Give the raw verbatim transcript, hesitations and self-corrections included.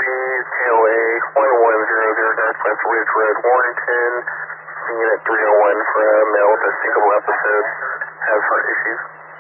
three, K O A one one zero zero, Northwest Ridge Road, Warrenton. Unit three oh one from male with a single episode has heart issues.